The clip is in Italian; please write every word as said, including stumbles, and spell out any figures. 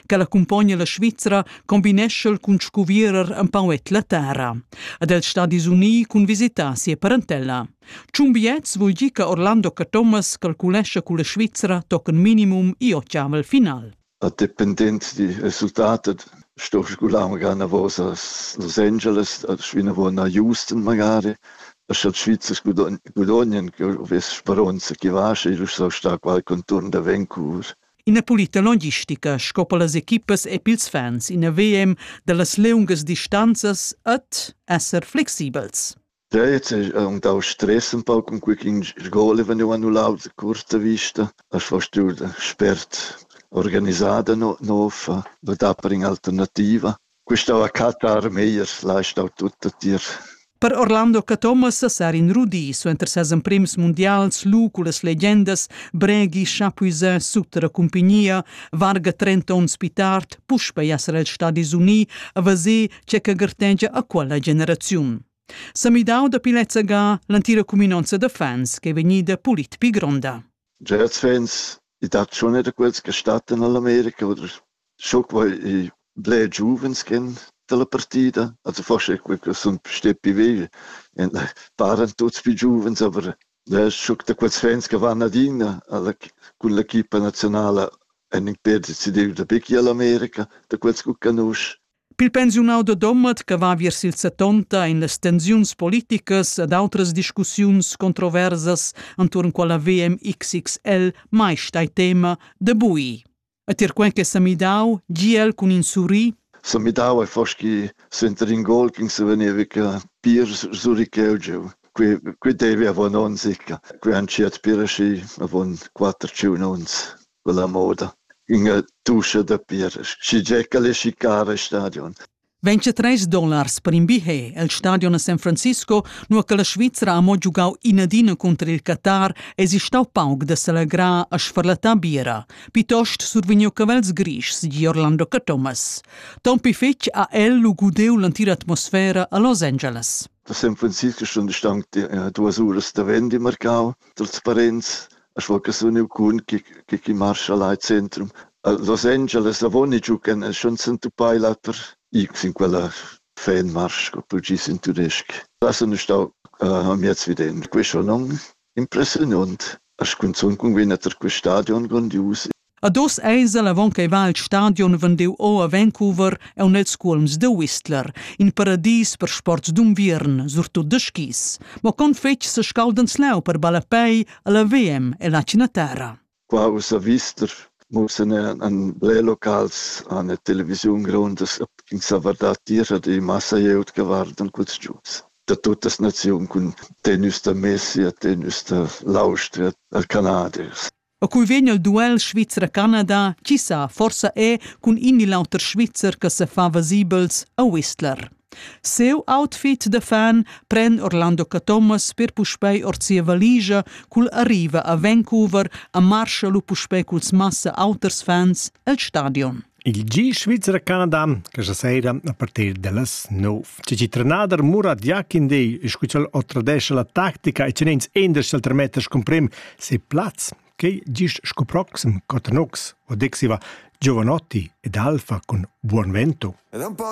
che l'accompagna la Svizra combinesce cun scuvierer un pauet la terra. Ed el Stadis Uni cun visita sia parentella. Ciun biets vuol dir che Orlando Thomas calculesce con la Svizra toc un minimum i ottiavel final. A dependent di risultati, sto scolando magari a Los Angeles, a svina a Houston magari, a la Svizzera scudognen che avesse speranza che vasce, e so sta qual contorno da Vancouver. In a polita logistica scopa las equipes e pils fans in a V M de las lungas distanzas et esser flexibels. Ja, jetzt ist um da Stress ein paar con cui in scuola vengono annullati a corta vista, a fast du spert organizzata no nova, da da per in alternativa. Questo a Qatar meglio, lascia tutto dir. Per Orlando Thomas ser in Rudi, so enter ses en prims mundials, lu cu las legendas, Breghi, Chapuisat, Sutter compagnia, Varga trenta ons pitart, puspa esser el Stadis Uni, a vase che che gerteggia a quella generazione. Samidau da pilezza ga l'antira comunanza de fans che venida polit pi gronda. Jazz fans, i dat schon nicht quels che statten all'America, oder schon quai i ble juvens ken della partita, also forse quel che sono steppi veri, e paren tutti più juvens, aber ja, schon da quels fans che vanno ad in con l'equipa nazionale en in perdi si diu da becchi all'America, da quels che conosce. Pil pensionau de Dommet che va vers il settanta in les tensiuns politicas ed autras discussiuns controversas intorno quella V M X X L mai stai tema de bui. A tir quen che Samidau, G L con in suri. Samidau è foschi senter in gol che se veniva che pier suricheugiu. Qui qui devi avon non sicca. Qui han ciat pirasci avon quattro ciunons quella moda. In tuscia da pier, si gecca le scicare stadion. ventitré dollars per in bihe, el stadion a San Francisco, nu che la Svizzera ha mo giugau inadina contro il Qatar, esistau paug da celegra a sfarlata biera, pitost survigno cavels gris di Orlando Thomas. Tompi fetch a el lu gudeu l'antira atmosfera a Los Angeles. Da San Francisco schon stank uh, due ore da vendi marcau, trasparenz. A schwacca sono un che che che marscia là al centro. A Los Angeles avoni giocano schon sento paila per X in quella fan marsch per ci sentureschi. Da sono sta a miez vident. Questo non impressionante. A sconzon con venater questo stadion grandiose. A dos eisel avon che va al stadion vendeu o a Vancouver e un els scolms de Whistler, in paradis per sports d'unviern, surtout de skis, ma con fetch se scalden sleu per balapei alla V M e la Cinatera. Qua us a Whistler mussen an ble locals an television grondas in savardatira di massa jeut gewarden kurz giuts. Da tutas nazion con tenus da Messi e tenus da l'Austria al Canada. A cui vegna il duel Svizzera-Canada, ci sa, forsa è con inni lauter Svizzer che se fa visibels a Whistler. Seu outfit de fan pren Orlando Thomas per puspei orzia valigia cul arriva a Vancouver a marscia lu puspei culs massa auters fans al stadion. Il G Svizzera-Canada, che si sera a partire dalle nove. C'è il trenader Murat Yakindei, scuccial o tradesce la tattica e cenens enders al tremetter scomprim se plaz che gis scoproxim cotanox o dexiva Giovanotti ed Alfa con buon vento.